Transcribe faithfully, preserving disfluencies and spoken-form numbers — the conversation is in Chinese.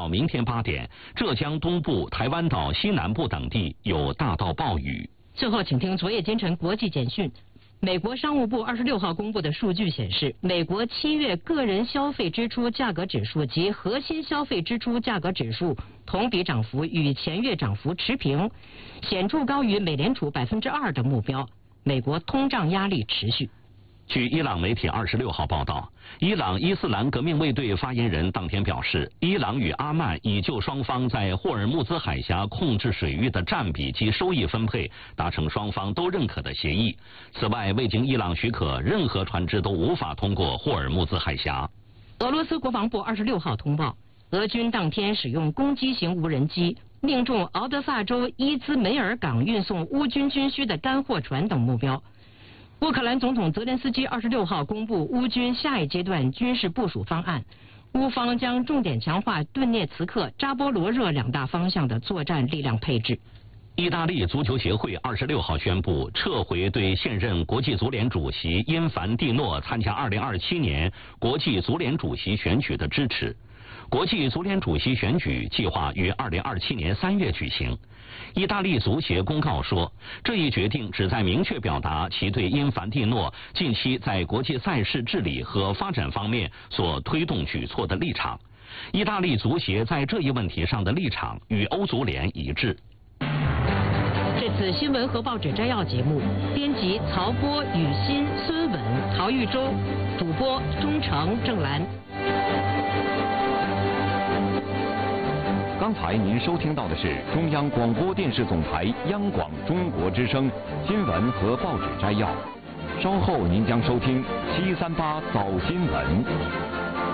明天八点，浙江东部、台湾岛西南部等地有大到暴雨。 最后，请听昨夜今晨国际简讯。美国商务部二十六号公布的数据显示，美国七月个人消费支出价格指数及核心消费支出价格指数同比涨幅与前月涨幅持平，显著高于美联储百分之二的目标。美国通胀压力持续。 据伊朗媒体二十六号报道，伊朗伊斯兰革命卫队发言人当天表示，伊朗与阿曼已就双方在霍尔木兹海峡控制水域的占比及收益分配达成双方都认可的协议。此外，未经伊朗许可，任何船只都无法通过霍尔木兹海峡。 俄罗斯国防部二十六号通报，俄军当天使用攻击型无人机命中敖德萨州伊兹梅尔港运送乌军军需的干货船等目标。乌克兰总统泽连斯基二十六号公布乌军下一阶段军事部署方案，乌方将重点强化顿涅茨克、扎波罗热两大方向的作战力量配置。 意大利足球协会二十六号宣布撤回对现任国际足联主席因凡蒂诺参加二零二七年国际足联主席选举的支持。国际足联主席选举计划于二零二七年三月举行。意大利足协公告说，这一决定旨在明确表达其对因凡蒂诺近期在国际赛事治理和发展方面所推动举措的立场。意大利足协在这一问题上的立场与欧足联一致。 这次新闻和报纸摘要节目，编辑曹波、雨欣、孙稳、陶玉洲，主播钟诚、郑兰。 刚才您收听到的是中央广播电视总台央广中国之声新闻和报纸摘要，稍后您将收听七三八早新闻。